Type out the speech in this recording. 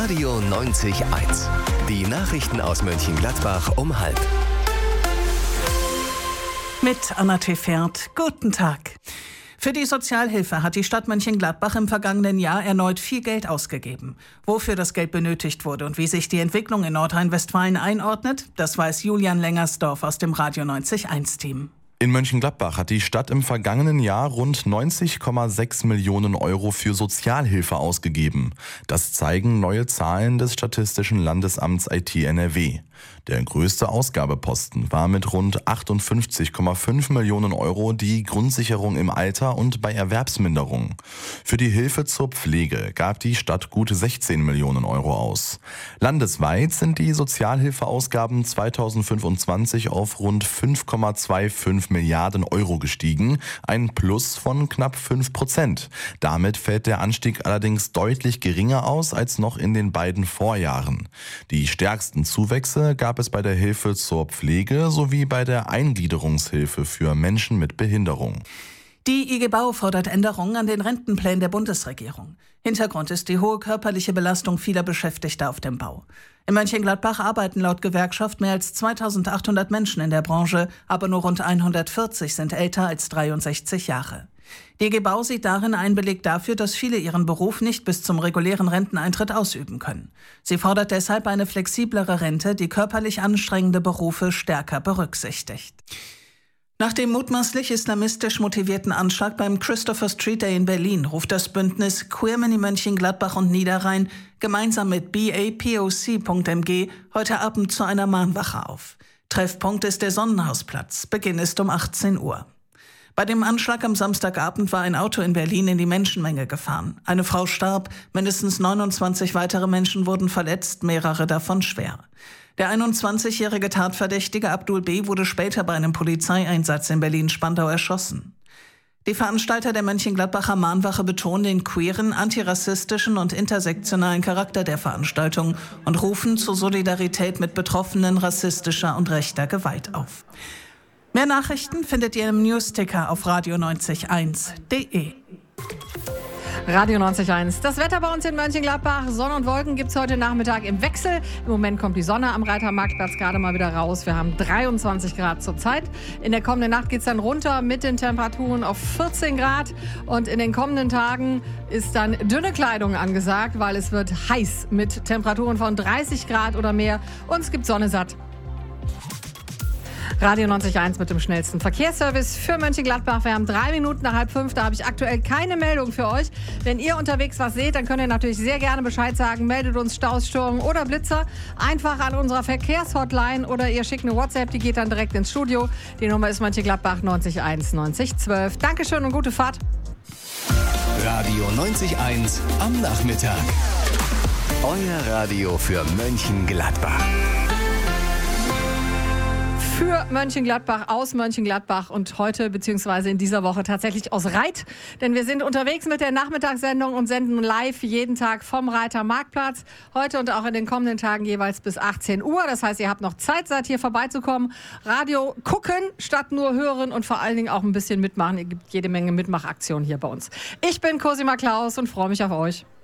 Radio 90.1. Die Nachrichten aus Mönchengladbach um 12:30. Mit Anna Tefert. Guten Tag. Für die Sozialhilfe hat die Stadt Mönchengladbach im vergangenen Jahr erneut viel Geld ausgegeben. Wofür das Geld benötigt wurde und wie sich die Entwicklung in Nordrhein-Westfalen einordnet, das weiß Julian Lengersdorf aus dem Radio 90.1-Team. In Mönchengladbach hat die Stadt im vergangenen Jahr rund 90,6 Millionen Euro für Sozialhilfe ausgegeben. Das zeigen neue Zahlen des Statistischen Landesamts IT NRW. Der größte Ausgabeposten war mit rund 58,5 Millionen Euro die Grundsicherung im Alter und bei Erwerbsminderung. Für die Hilfe zur Pflege gab die Stadt gut 16 Millionen Euro aus. Landesweit sind die Sozialhilfeausgaben 2025 auf rund 5,25 Milliarden Euro gestiegen, ein Plus von knapp 5%. Damit fällt der Anstieg allerdings deutlich geringer aus als noch in den beiden Vorjahren. Die stärksten Zuwächse gab es bei der Hilfe zur Pflege sowie bei der Eingliederungshilfe für Menschen mit Behinderung. Die IG Bau fordert Änderungen an den Rentenplänen der Bundesregierung. Hintergrund ist die hohe körperliche Belastung vieler Beschäftigter auf dem Bau. In Mönchengladbach arbeiten laut Gewerkschaft mehr als 2800 Menschen in der Branche, aber nur rund 140 sind älter als 63 Jahre. Die IG Bau sieht darin einen Beleg dafür, dass viele ihren Beruf nicht bis zum regulären Renteneintritt ausüben können. Sie fordert deshalb eine flexiblere Rente, die körperlich anstrengende Berufe stärker berücksichtigt. Nach dem mutmaßlich islamistisch motivierten Anschlag beim Christopher Street Day in Berlin ruft das Bündnis Queermany Mönchengladbach und Niederrhein gemeinsam mit BAPOC.MG heute Abend zu einer Mahnwache auf. Treffpunkt ist der Sonnenhausplatz. Beginn ist um 18 Uhr. Bei dem Anschlag am Samstagabend war ein Auto in Berlin in die Menschenmenge gefahren. Eine Frau starb, mindestens 29 weitere Menschen wurden verletzt, mehrere davon schwer. Der 21-jährige Tatverdächtige Abdul B. wurde später bei einem Polizeieinsatz in Berlin-Spandau erschossen. Die Veranstalter der Mönchengladbacher Mahnwache betonen den queeren, antirassistischen und intersektionalen Charakter der Veranstaltung und rufen zur Solidarität mit Betroffenen rassistischer und rechter Gewalt auf. Mehr Nachrichten findet ihr im Newsticker auf radio90.1.de. Radio 90.1. Das Wetter bei uns in Mönchengladbach. Sonne und Wolken gibt es heute Nachmittag im Wechsel. Im Moment kommt die Sonne am Reitermarktplatz gerade mal wieder raus. Wir haben 23 Grad zurzeit. In der kommenden Nacht geht es dann runter mit den Temperaturen auf 14 Grad. Und in den kommenden Tagen ist dann dünne Kleidung angesagt, weil es wird heiß mit Temperaturen von 30 Grad oder mehr. Und es gibt Sonne satt. Radio 90.1 mit dem schnellsten Verkehrsservice für Mönchengladbach. Wir haben 3 Minuten nach 4:30. Da habe ich aktuell keine Meldung für euch. Wenn ihr unterwegs was seht, dann könnt ihr natürlich sehr gerne Bescheid sagen. Meldet uns Staus, Störungen oder Blitzer einfach an unserer Verkehrshotline oder ihr schickt eine WhatsApp, die geht dann direkt ins Studio. Die Nummer ist Mönchengladbach 901 90 12. Dankeschön und gute Fahrt. Radio 90.1 am Nachmittag. Euer Radio für Mönchengladbach. Für Mönchengladbach, aus Mönchengladbach und heute bzw. in dieser Woche tatsächlich aus Reit. Denn wir sind unterwegs mit der Nachmittagssendung und senden live jeden Tag vom Reiter Marktplatz. Heute und auch in den kommenden Tagen jeweils bis 18 Uhr. Das heißt, ihr habt noch Zeit, seid hier vorbeizukommen. Radio gucken statt nur hören und vor allen Dingen auch ein bisschen mitmachen. Es gibt jede Menge Mitmachaktionen hier bei uns. Ich bin Cosima Klaus und freue mich auf euch.